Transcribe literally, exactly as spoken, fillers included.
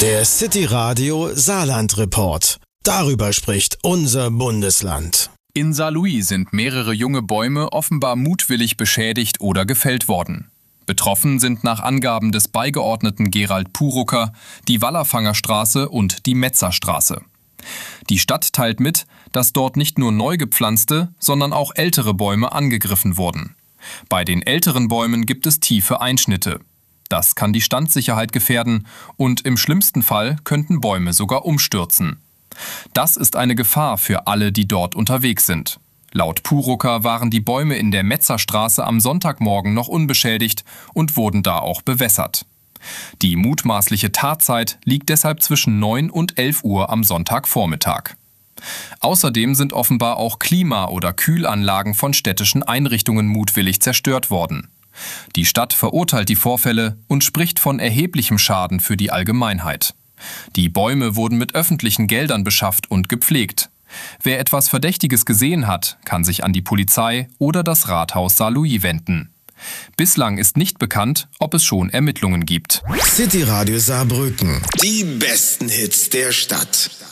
Der City Radio Saarland Report. Darüber spricht unser Bundesland. In Saarlouis sind mehrere junge Bäume offenbar mutwillig beschädigt oder gefällt worden. Betroffen sind nach Angaben des Beigeordneten Gerald Purucker die Wallerfangerstraße und die Metzerstraße. Die Stadt teilt mit, dass dort nicht nur neu gepflanzte, sondern auch ältere Bäume angegriffen wurden. Bei den älteren Bäumen gibt es tiefe Einschnitte. Das kann die Standsicherheit gefährden und im schlimmsten Fall könnten Bäume sogar umstürzen. Das ist eine Gefahr für alle, die dort unterwegs sind. Laut Purucker waren die Bäume in der Metzerstraße am Sonntagmorgen noch unbeschädigt und wurden da auch bewässert. Die mutmaßliche Tatzeit liegt deshalb zwischen neun und elf Uhr am Sonntagvormittag. Außerdem sind offenbar auch Klima- oder Kühlanlagen von städtischen Einrichtungen mutwillig zerstört worden. Die Stadt verurteilt die Vorfälle und spricht von erheblichem Schaden für die Allgemeinheit. Die Bäume wurden mit öffentlichen Geldern beschafft und gepflegt. Wer etwas Verdächtiges gesehen hat, kann sich an die Polizei oder das Rathaus Saarlouis wenden. Bislang ist nicht bekannt, ob es schon Ermittlungen gibt. City Radio Saarbrücken. Die besten Hits der Stadt.